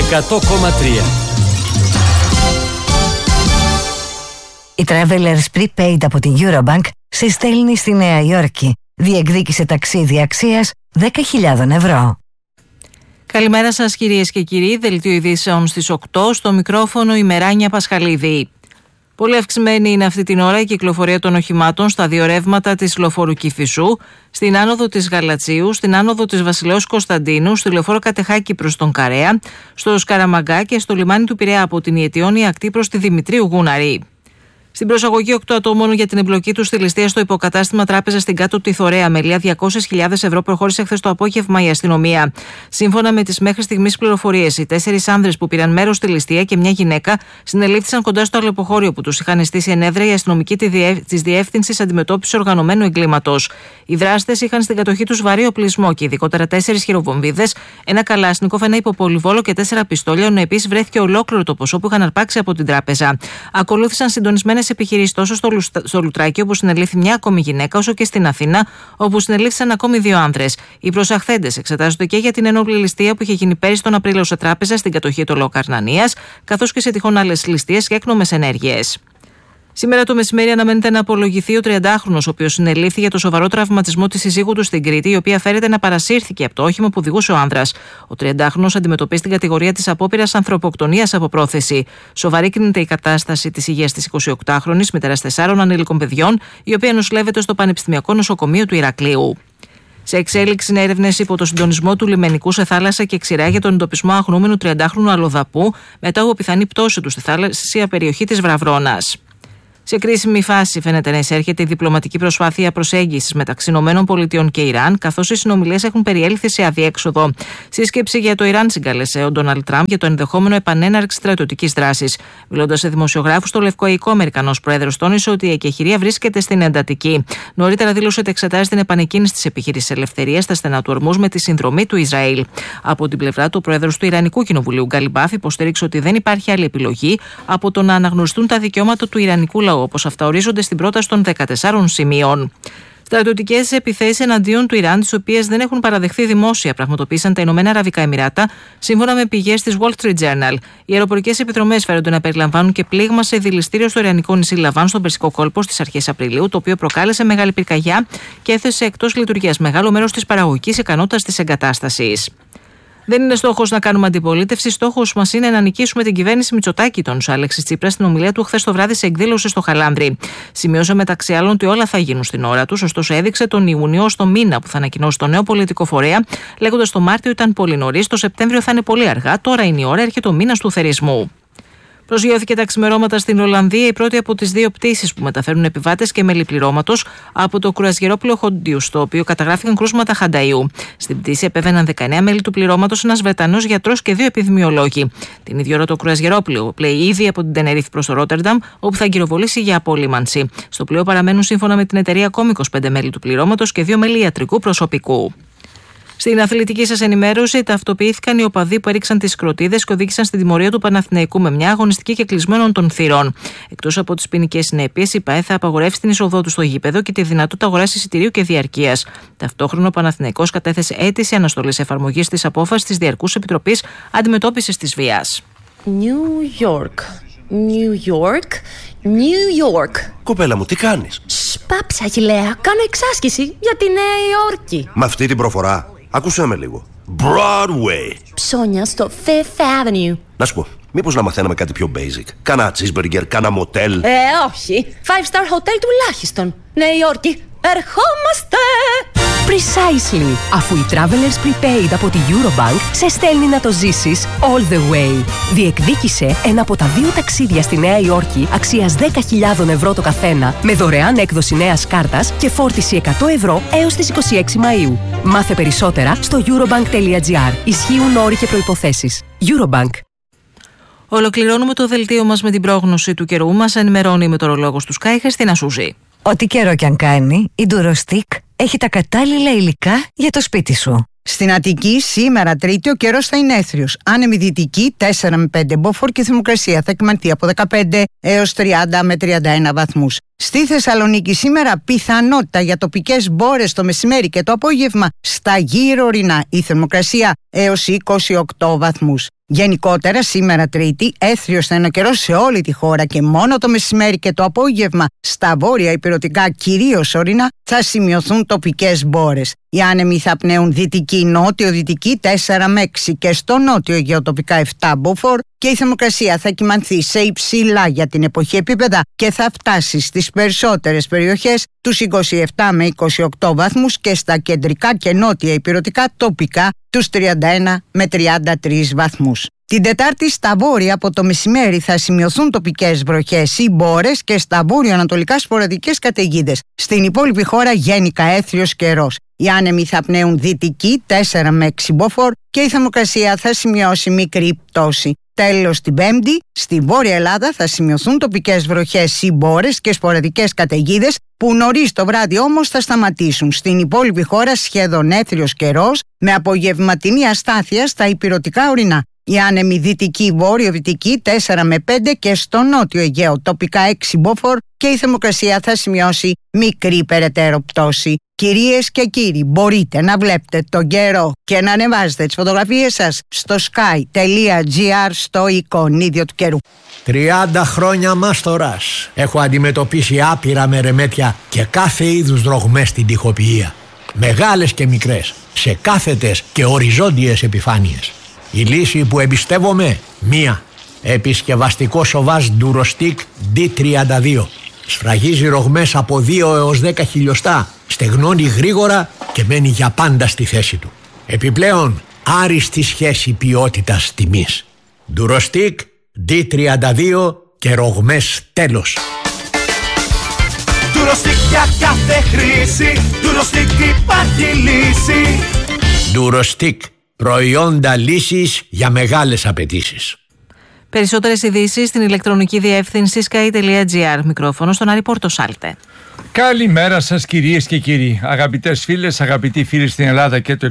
100,3. Η Travelers Prepaid από την Eurobank σε στέλνει στη Νέα Υόρκη. Διεκδίκησε ταξίδι αξίας 10.000 ευρώ. Καλημέρα σας κυρίες και κύριοι, δελτίο ειδήσεων στις 8, στο μικρόφωνο η Μεράνια Πασχαλίδη. Πολύ αυξημένη είναι αυτή την ώρα η κυκλοφορία των οχημάτων στα δύο ρεύματα της λεωφόρου Κηφισού, στην άνοδο της Γαλατσίου, στην άνοδο της Βασιλέως Κωνσταντίνου, στη λεωφόρο Κατεχάκη προς τον Καρέα, στο Σκαραμαγκά και στο λιμάνι του Πειραιά από την Ιετιώνη ακτή προς τη Δημητρίου Γούναρη. Στην προσαγωγή 8 ατόμων για την εμπλοκή του στη ληστεία στο υποκατάστημα τράπεζα στην κάτω τη Θωρέα Μελία, 200.000 ευρώ προχώρησε χθες το απόγευμα η αστυνομία. Σύμφωνα με τις μέχρι στιγμής πληροφορίες, οι 4 άνδρες που πήραν μέρος στη ληστεία και μια γυναίκα συνελήφθησαν κοντά στο αλεποχώριο που τους είχαν στήσει ενέδρα οι αστυνομικοί της Διεύθυνσης Αντιμετώπισης Οργανωμένου Εγκλήματος. Οι δράστες είχαν στην κατοχή τους βαρύ οπλισμό και ειδικότερα 4 χειροβομβίδες, ένα καλάσνικοφ, ένα υποπολιβόλο και 4 πιστόλια, ενώ επίσης βρέθηκε ολόκληρο το ποσό που είχαν αρπάξει από την τράπεζα. Ακολούθησαν συντονισμένες επιχειρήσεις τόσο στο Λουτράκι, όπου συνελήφθη μια ακόμη γυναίκα, όσο και στην Αθήνα, όπου συνελήφθησαν ακόμη 2 άνδρες. Οι προσαχθέντες εξετάζονται και για την ενόπλη ληστεία που είχε γίνει πέρυσι τον Απρίλιο σε τράπεζα στην κατοχή του Λοκαρνανίας, καθώς και σε τυχόν άλλες ληστείες και έκνομες ενέργειες. Σήμερα το μεσημέρι αναμένεται να απολογηθεί ο 30χρονος, ο οποίος συνελήφθη για το σοβαρό τραυματισμό της σύζυγου του στην Κρήτη, η οποία φέρεται να παρασύρθηκε από το όχημα που οδηγούσε ο άνδρας. Ο 30χρονος αντιμετωπίζει την κατηγορία της απόπειρας ανθρωποκτονίας από πρόθεση. Σοβαρή κρίνεται η κατάσταση της υγείας της 28χρονης, μητέρας 4 ανήλικων παιδιών, η οποία νοσηλεύεται στο Πανεπιστημιακό Νοσοκομείο του Ηρακλείου. Σε εξέλιξη είναι έρευνες υπό το συντονισμό του λιμενικού σε θάλασσα και ξηρά για τον εντοπισμό αγνοούμενου 30χρονου αλλοδαπού μετά από πιθανή πτώση του στη θάλασσια περιοχή της Βραβρώνας. Σε κρίσιμη φάση φαίνεται να εισέρχεται η διπλωματική προσπάθεια προσέγγισης μεταξύ ΗΠΑ και Ιράν, καθώς οι συνομιλίες έχουν περιέλθει σε αδιέξοδο. Σύσκεψη για το Ιράν συγκάλεσε ο Ντόναλντ Τραμπ για το ενδεχόμενο επανέναρξη στρατιωτικής δράσης. Μιλώντας σε δημοσιογράφους, το Λευκό Οικό, ο Αμερικανός πρόεδρος τόνισε ότι η εκεχηρία βρίσκεται στην εντατική. Νωρίτερα δήλωσε ότι εξετάζει την επανεκκίνηση της επιχείρησης ελευθερίας στα στενά του Ορμούζ με τη συνδρομή του Ισραήλ. Από την πλευρά του, ο πρόεδρος του Ιρανικού Κοινοβουλίου, Γκαλιμπάφ, υποστήριξε ότι δεν υπάρχει άλλη επιλογή από το να αναγνωριστούν τα δικαιώματα του Ιρανικού λαού, όπως αυτά ορίζονται στην πρόταση των 14 σημείων. Στρατιωτικές επιθέσεις εναντίον του Ιράν, τις οποίες δεν έχουν παραδεχθεί δημόσια, πραγματοποίησαν τα Ηνωμένα Αραβικά Εμιράτα, σύμφωνα με πηγές της Wall Street Journal. Οι αεροπορικές επιδρομές φαίνονται να περιλαμβάνουν και πλήγμα σε δηληστήριο στο ιρανικό νησί Λαβάν, στον Περσικό κόλπο, στις αρχές Απριλίου, το οποίο προκάλεσε μεγάλη πυρκαγιά και έθεσε εκτός λειτουργίας μεγάλο μέρος της παραγωγικής ικανότητας της εγκατάστασης. Δεν είναι στόχος να κάνουμε αντιπολίτευση. Στόχος μας είναι να νικήσουμε την κυβέρνηση Μητσοτάκη, τόνισε ο Αλέξης Τσίπρας στην ομιλία του χθες το βράδυ σε εκδήλωση στο Χαλάνδρι. Σημείωσε μεταξύ άλλων ότι όλα θα γίνουν στην ώρα τους, ωστόσο έδειξε τον Ιουνιό ως το μήνα που θα ανακοινώσει το νέο πολιτικό φορέα, λέγοντας το Μάρτιο ήταν πολύ νωρίς, το Σεπτέμβριο θα είναι πολύ αργά, τώρα είναι η ώρα, έρχεται ο μήνας του θερισμού. Προσγειώθηκε τα ξημερώματα στην Ολλανδία η πρώτη από τις 2 πτήσεις που μεταφέρουν επιβάτες και μέλη πληρώματος από το κρουαζιερόπλοιο Χοντιού, στο οποίο καταγράφηκαν κρούσματα χανταΐου. Στην πτήση επέβαιναν 19 μέλη του πληρώματος, ένας Βρετανός γιατρός και 2 επιδημιολόγοι. Την ίδια ώρα το κρουαζιερόπλοιο πλέει ήδη από την Τενερίφη προς το Ρότερνταμ, όπου θα αγκυροβολήσει για απολύμανση. Στο πλοίο παραμένουν σύμφωνα με την εταιρεία ακόμη 25 μέλη του πληρώματος και 2 μέλη ιατρικού προσωπικού. Στην αθλητική σας ενημέρωση, ταυτοποιήθηκαν οι οπαδοί που έριξαν τις κροτίδες και οδήγησαν στην τιμωρία του Παναθηναϊκού με μια αγωνιστική και κλεισμένων των θυρών. Εκτός από τις ποινικές συνέπειες, η ΠΑΕ θα απαγορεύσει την είσοδό του στο γήπεδο και τη δυνατότητα αγοράς εισιτηρίου και διαρκείας. Ταυτόχρονα, ο Παναθηναϊκός κατέθεσε αίτηση αναστολής εφαρμογής της απόφασης της Διαρκούς Επιτροπής Αντιμετώπισης της Βίας. New York. New York. New York. Κοπέλα μου, τι κάνεις? Πάψα, Αχιλλέα. Κάνω εξάσκηση για τη Νέα Υόρκη. Με αυτή την προφορά. Ακούσέ με λίγο. Broadway. Ψώνια στο Fifth Avenue. Να σου πω, μήπως να μαθαίναμε κάτι πιο basic? Κάνα cheeseburger, κάνα motel. Όχι. 5-star hotel τουλάχιστον. Νέα Υόρκη. Ερχόμαστε! Precisely. Αφού η Travelers Prepaid από τη Eurobank σε στέλνει να το ζήσεις all the way. Διεκδίκησε ένα από τα 2 ταξίδια στη Νέα Υόρκη αξίας 10.000 ευρώ το καθένα, με δωρεάν έκδοση νέας κάρτας και φόρτιση 100 ευρώ έως τις 26 Μαΐου. Μάθε περισσότερα στο eurobank.gr. Ισχύουν όροι και προϋποθέσεις. Eurobank. Ολοκληρώνουμε το δελτίο μας με την πρόγνωση του καιρού. Μας ενημερώνει η μετεωρολόγος του Sky, Χριστίνα Σούζη. Ό,τι καιρό κι αν κάνει, η Durostick έχει τα κατάλληλα υλικά για το σπίτι σου. Στην Αττική, σήμερα Τρίτη, ο καιρός θα είναι έθριος. Άνεμη δυτική, 4 με 5 μποφόρ και η θερμοκρασία θα εκμανθεί από 15 έως 30 με 31 βαθμούς. Στη Θεσσαλονίκη σήμερα πιθανότητα για τοπικές μπόρες το μεσημέρι και το απόγευμα στα γύρω ορεινά. Η θερμοκρασία έως 28 βαθμούς. Γενικότερα σήμερα Τρίτη έθριος θα είναι ο καιρός σε όλη τη χώρα και μόνο το μεσημέρι και το απόγευμα στα βόρεια ηπειρωτικά κυρίως ορεινά θα σημειωθούν τοπικές μπόρες. Οι άνεμοι θα πνέουν δυτική-νότιο-δυτική 4 με 6 και στο νότιο Αιγαίο τοπικά 7 μποφόρ και η θερμοκρασία θα κυμανθεί σε υψηλά για την εποχή επίπεδα και θα φτάσει στις περισσότερες περιοχές τους 27 με 28 βαθμούς και στα κεντρικά και νότια ηπειρωτικά τοπικά τους 31 με 33 βαθμούς. Την Τετάρτη στα βόρεια από το μεσημέρι θα σημειωθούν τοπικές βροχές ή μπόρες και στα βόρειο-ανατολικά σποραδικές καταιγίδες. Στην υπόλοιπη χώρα γενικά έθριος καιρός. Οι άνεμοι θα πνέουν δυτική 4 με 6 μποφόρ και η θερμοκρασία θα σημειώσει μικρή πτώση. Τέλος, την Πέμπτη, στη Βόρεια Ελλάδα θα σημειωθούν τοπικές βροχές ή μπόρες και σποραδικές καταιγίδες που νωρίς το βράδυ όμως θα σταματήσουν. Στην υπόλοιπη χώρα σχεδόν έθριος καιρός με απογευματινή αστάθεια στα ηπειρωτικά ορεινά. Οι άνεμοι δυτική βόρειο-δυτική 4 με 5 και στο νότιο Αιγαίο τοπικά 6 μποφόρ και η θερμοκρασία θα σημειώσει μικρή περαιτέρω πτώση. Κυρίες και κύριοι, μπορείτε να βλέπετε τον καιρό και να ανεβάζετε τις φωτογραφίες σας στο sky.gr στο εικονίδιο του καιρού. 30 χρόνια μάστορας. Έχω αντιμετωπίσει άπειρα μερεμέτια και κάθε είδους ρογμές στην τοιχοποιία. Μεγάλες και μικρές, σε κάθετες και οριζόντιες επιφάνειες. Η λύση που εμπιστεύομαι, μία. Επισκευαστικό σοβάζ Durostic D32. Σφραγίζει ρογμές από 2 έως 10 χιλιοστά, στεγνώνει γρήγορα και μένει για πάντα στη θέση του. Επιπλέον, άριστη σχέση ποιότητας τιμής. Durostic D32 και ρογμές τέλος. Durostic για κάθε χρήση, Durostic υπάρχει λύση. Durostic, προϊόντα λύσης για μεγάλες απαιτήσεις. Περισσότερες ειδήσεις στην ηλεκτρονική διεύθυνση sky.gr. Μικρόφωνο στον Άρη Πόρτο Σάλτε. Καλημέρα σας κυρίες και κύριοι, αγαπητές φίλες, αγαπητοί φίλοι στην Ελλάδα και το